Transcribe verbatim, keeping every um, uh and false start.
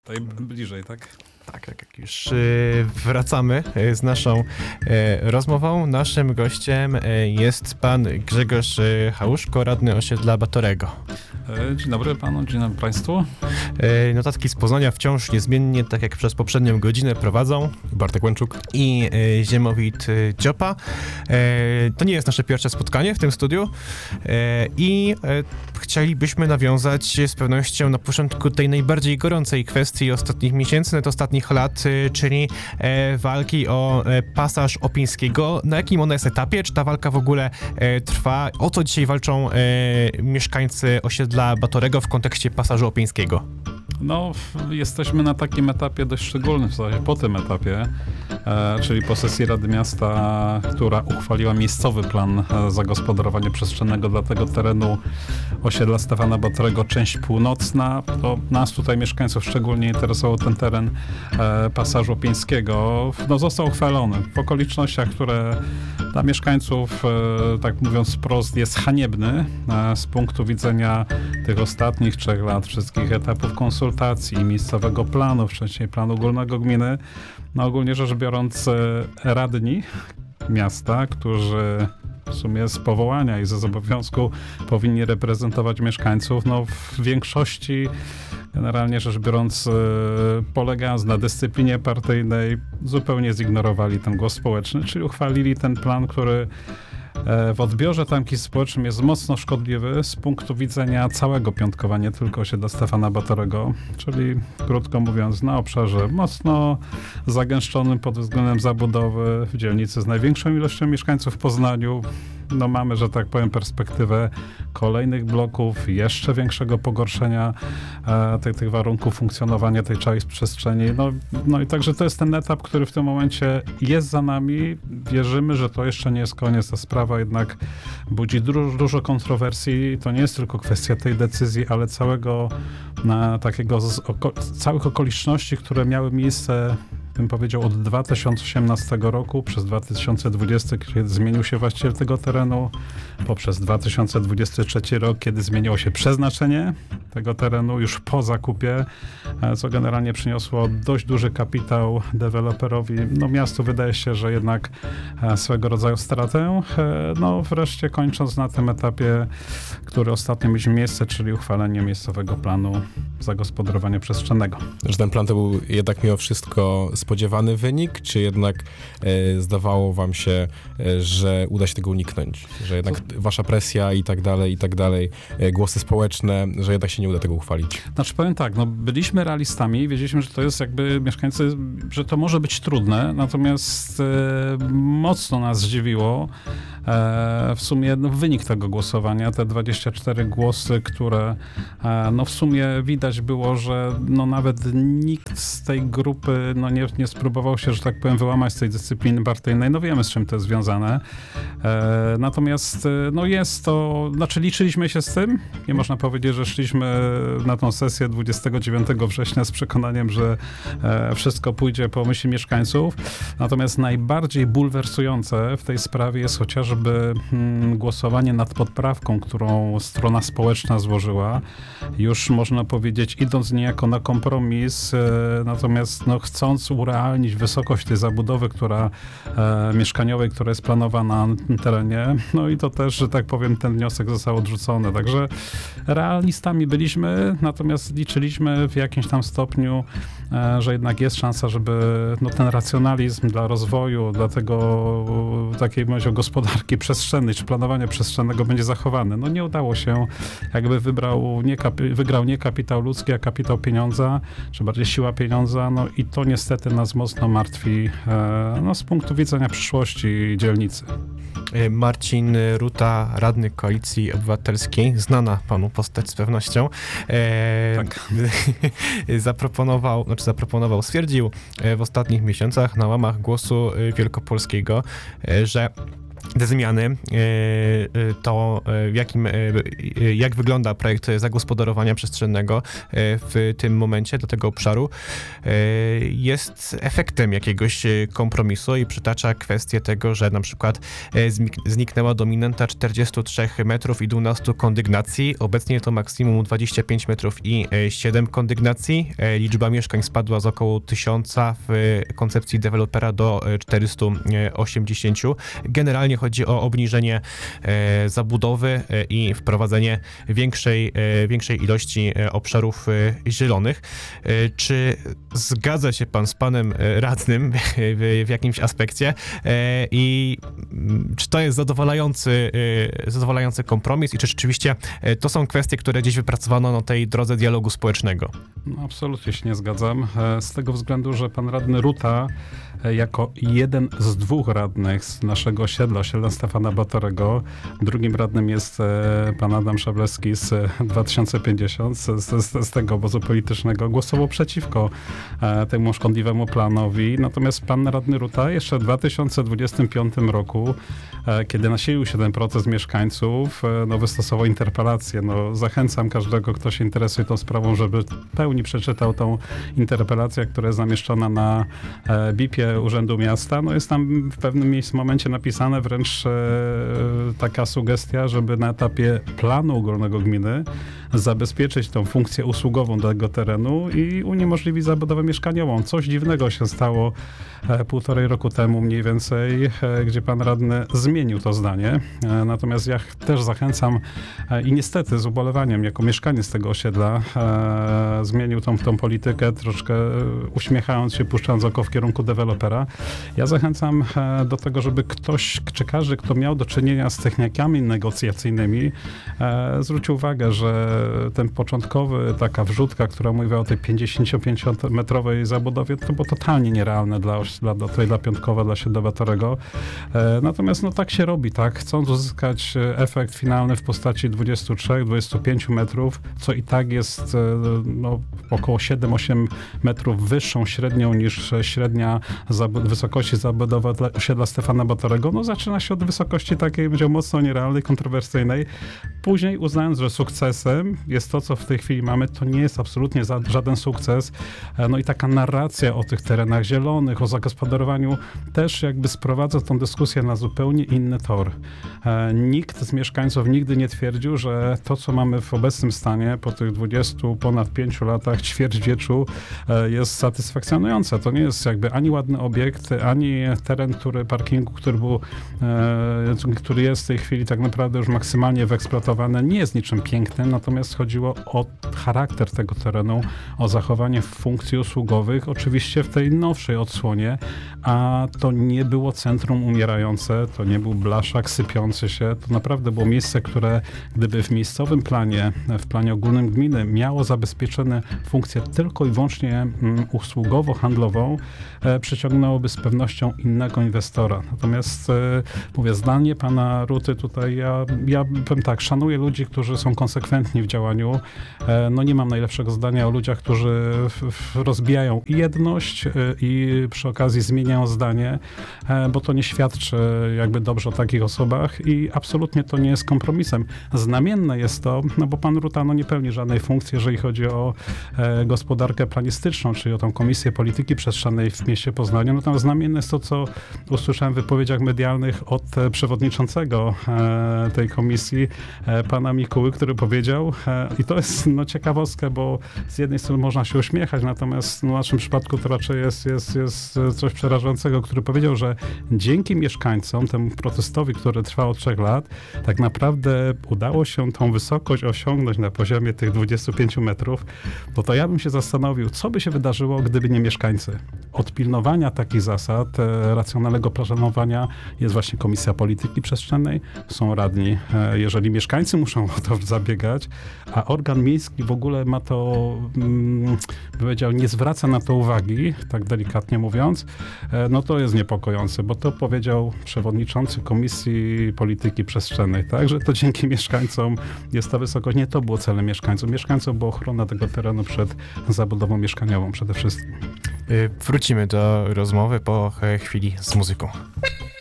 Tutaj bliżej, tak? Tak, tak, jak już y, wracamy y, z naszą y, rozmową. Naszym gościem y, jest pan Grzegorz y, Hałuszko, radny osiedla Batorego. Dzień dobry panu, dzień dobry państwu. Y, notatki z Poznania wciąż niezmiennie, tak jak przez poprzednią godzinę, prowadzą Bartek Łęczuk i y, Ziemowit y, Dziopa. Y, to nie jest nasze pierwsze spotkanie w tym studiu y, i y, chcielibyśmy nawiązać z pewnością na początku tej najbardziej gorącej kwestii ostatnich miesięcy, nawet ostatnich lat, y, czyli y, walki o y, pasaż Opińskiego. Na jakim ona jest etapie? Czy ta walka w ogóle y, trwa? O co dzisiaj walczą y, mieszkańcy osiedla Batorego w kontekście pasażu Opińskiego? No, jesteśmy na takim etapie dość szczególnym, w zasadzie po tym etapie, e, czyli po sesji Rady Miasta, która uchwaliła miejscowy plan e, zagospodarowania przestrzennego dla tego terenu osiedla Stefana Batorego, część północna. To nas tutaj, mieszkańców, szczególnie interesował ten teren e, pasażu Opińskiego. No, został uchwalony w okolicznościach, które dla mieszkańców, e, tak mówiąc wprost, jest haniebny e, z punktu widzenia tych ostatnich trzech lat, wszystkich etapów konsultacji, miejscowego planu, wcześniej planu ogólnego gminy. No ogólnie rzecz biorąc, radni miasta, którzy w sumie z powołania i ze zobowiązku powinni reprezentować mieszkańców, no w większości, generalnie rzecz biorąc, polegając na dyscyplinie partyjnej, zupełnie zignorowali ten głos społeczny, czyli uchwalili ten plan, który w odbiorze tamkim społecznym jest mocno szkodliwy z punktu widzenia całego Piątkowa, nie tylko osiedla Stefana Batorego, czyli krótko mówiąc na obszarze mocno zagęszczonym pod względem zabudowy, w dzielnicy z największą ilością mieszkańców w Poznaniu. No mamy, że tak powiem, perspektywę kolejnych bloków, jeszcze większego pogorszenia e, tych, tych warunków funkcjonowania tej całej przestrzeni. No, no i także to jest ten etap, który w tym momencie jest za nami. Wierzymy, że to jeszcze nie jest koniec. Ta sprawa jednak budzi dużo, dużo kontrowersji. To nie jest tylko kwestia tej decyzji, ale całego na, takiego z oko całych okoliczności, które miały miejsce, bym powiedział, od dwa tysiące osiemnastego roku przez dwa tysiące dwudziesty, kiedy zmienił się właściciel tego terenu, poprzez dwa tysiące dwudziesty trzeci rok, kiedy zmieniło się przeznaczenie tego terenu już po zakupie, co generalnie przyniosło dość duży kapitał deweloperowi. No miastu wydaje się, że jednak swego rodzaju stratę. No wreszcie kończąc na tym etapie, który ostatnio mieliśmy miejsce, czyli uchwalenie miejscowego planu zagospodarowania przestrzennego. Że ten plan to był jednak mimo wszystko spodziewany wynik, czy jednak e, zdawało wam się, e, że uda się tego uniknąć? Że jednak to... wasza presja i tak dalej, i tak dalej, e, głosy społeczne, że jednak się nie uda tego uchwalić? Znaczy powiem tak, no byliśmy realistami, wiedzieliśmy, że to jest jakby mieszkańcy, że to może być trudne, natomiast e, mocno nas zdziwiło e, w sumie no, wynik tego głosowania, te dwadzieścia cztery głosy, które e, no w sumie widać było, że no nawet nikt z tej grupy no nie, nie spróbował się, że tak powiem, wyłamać z tej dyscypliny partyjnej. No wiemy, z czym to jest związane. E, natomiast no jest to, znaczy liczyliśmy się z tym. Nie można powiedzieć, że szliśmy na tą sesję dwudziestego dziewiątego września z przekonaniem, że e, wszystko pójdzie po myśli mieszkańców. Natomiast najbardziej bulwersujące w tej sprawie jest chociażby hmm, głosowanie nad podprawką, którą strona społeczna złożyła. Już można powiedzieć, idąc niejako na kompromis, e, natomiast no, chcąc urealnić wysokość tej zabudowy, która e, mieszkaniowej, która jest planowana na tym terenie. No i to też, że tak powiem, ten wniosek został odrzucony. Także realistami byliśmy, natomiast liczyliśmy w jakimś tam stopniu, e, że jednak jest szansa, żeby no, ten racjonalizm dla rozwoju, dla tego takiej może gospodarki przestrzennej, czy planowania przestrzennego będzie zachowany. No nie udało się. Jakby wybrał nie kapi- wygrał nie kapitał ludzki, a kapitał pieniądza, czy bardziej siła pieniądza. No i to niestety nas mocno martwi e, no, z punktu widzenia przyszłości dzielnicy. Marcin Ruta, radny Koalicji Obywatelskiej, znana panu postać z pewnością, e, tak. zaproponował, znaczy zaproponował, stwierdził w ostatnich miesiącach na łamach Głosu Wielkopolskiego, że te zmiany, to w jakim, jak wygląda projekt zagospodarowania przestrzennego w tym momencie do tego obszaru, jest efektem jakiegoś kompromisu i przytacza kwestię tego, że na przykład zniknęła dominanta czterdzieści trzy metrów i dwanaście kondygnacji. Obecnie to maksimum dwadzieścia pięć metrów i siedem kondygnacji. Liczba mieszkań spadła z około tysiąca w koncepcji dewelopera do czterysta osiemdziesiąt. Generalnie chodzi o obniżenie e, zabudowy e, i wprowadzenie większej, e, większej ilości e, obszarów e, zielonych. E, czy zgadza się pan z panem e, radnym w, w jakimś aspekcie e, i m, czy to jest zadowalający, e, zadowalający kompromis i czy rzeczywiście e, to są kwestie, które gdzieś wypracowano na tej drodze dialogu społecznego? No, absolutnie się nie zgadzam. E, z tego względu, że pan radny Ruta jako jeden z dwóch radnych z naszego osiedla, osiedla Stefana Batorego. Drugim radnym jest e, pan Adam Szablewski z dwa tysiące pięćdziesiąt, z, z, z tego obozu politycznego. Głosował przeciwko e, temu szkodliwemu planowi. Natomiast pan radny Ruta jeszcze w dwa tysiące dwudziestym piątym roku, e, kiedy nasilił się ten proces mieszkańców, e, no, wystosował interpelację. No, zachęcam każdego, kto się interesuje tą sprawą, żeby w pełni przeczytał tą interpelację, która jest zamieszczona na e, bipie Urzędu Miasta. No jest tam w pewnym miejscu, momencie napisane wręcz e, taka sugestia, żeby na etapie planu ogólnego gminy zabezpieczyć tą funkcję usługową tego terenu i uniemożliwić zabudowę mieszkaniową. Coś dziwnego się stało e, półtorej roku temu mniej więcej, e, gdzie pan radny zmienił to zdanie. E, natomiast ja też zachęcam e, i niestety z ubolewaniem jako mieszkaniec tego osiedla e, zmienił tą, tą politykę, troszkę uśmiechając się, puszczając oko w kierunku dewelopera. Ja zachęcam e, do tego, żeby ktoś, czy każdy, kto miał do czynienia z technikami negocjacyjnymi, e, zwrócił uwagę, że ten początkowy, taka wrzutka, która mówiła o tej pięćdziesięciopięciometrowej zabudowie, to było totalnie nierealne dla, dla, dla, dla Piątkowa, dla Śródobatorego. E, natomiast no tak się robi, tak? Chcąc uzyskać efekt finalny w postaci dwudziestu trzech do dwudziestu pięciu metrów, co i tak jest e, no, około siedem osiem metrów wyższą średnią niż średnia zabud- wysokości zabudowy dla osiedla Stefana Batorego, no zaczyna się od wysokości takiej, będzie mocno nierealnej, kontrowersyjnej. Później uznając, że sukcesem jest to, co w tej chwili mamy, to nie jest absolutnie za, żaden sukces. No i taka narracja o tych terenach zielonych, o zagospodarowaniu też jakby sprowadza tą dyskusję na zupełnie inny tor. E, nikt z mieszkańców nigdy nie twierdził, że to, co mamy w obecnym stanie po tych dwudziestu ponad pięciu latach ćwierćwieczu e, jest satysfakcjonujące. To nie jest jakby ani ładny obiekt, ani teren, który parkingu, który był, e, który jest w tej chwili tak naprawdę już maksymalnie wyeksploatowany, nie jest niczym pięknym, natomiast chodziło o charakter tego terenu, o zachowanie funkcji usługowych, oczywiście w tej nowszej odsłonie, a to nie było centrum umierające, to nie był blaszak sypiący się, to naprawdę było miejsce, które gdyby w miejscowym planie, w planie ogólnym gminy miało zabezpieczone funkcję tylko i wyłącznie mm, usługowo-handlową, e, przyciągnęłoby z pewnością innego inwestora. Natomiast e, mówię, zdanie pana Ruty tutaj, ja, ja powiem tak, szanuję ludzi, którzy są konsekwentni w działaniu. E, no nie mam najlepszego zdania o ludziach, którzy f, f, rozbijają jedność e, i przy okazji zmieniają zdanie, e, bo to nie świadczy jakby dobrze o takich osobach i absolutnie to nie jest kompromisem. Znamienne jest to, no bo pan Ruta no, nie pełni żadnej funkcji, jeżeli chodzi o e, gospodarkę planistyczną, czyli o tą Komisję Polityki Przestrzennej w mieście Poznaniu. No tam znamienne jest to, co usłyszałem w wypowiedziach medialnych od e, przewodniczącego e, tej komisji, e, pana Mikuły, który powiedział, e, i to jest no, ciekawostka, bo z jednej strony można się uśmiechać, natomiast no, w naszym przypadku to raczej jest, jest, jest coś przerażającego, który powiedział, że dzięki mieszkańcom, temu protestowi, który trwał od trzech lat, tak naprawdę udało się tą wysokość osiągnąć na poziomie tych dwudziestu pięciu metrów, bo to ja bym się zastanowił, co by się wydarzyło, gdyby nie mieszkańcy. Od pilnowania takich zasad, e, racjonalnego planowania jest właśnie Komisja Polityki Przestrzennej, są radni. E, jeżeli mieszkańcy muszą o to zabiegać, a organ miejski w ogóle ma to, mm, powiedział, nie zwraca na to uwagi, tak delikatnie mówiąc, e, no to jest niepokojące, bo to powiedział przewodniczący Komisji Polityki Przestrzennej, tak, że to dzięki mieszkańcom jest ta wysokość. Nie to było celem mieszkańców. Mieszkańcom była ochrona tego terenu przed zabudową mieszkaniową przede wszystkim. Wrócimy do rozmowy po chwili z muzyką.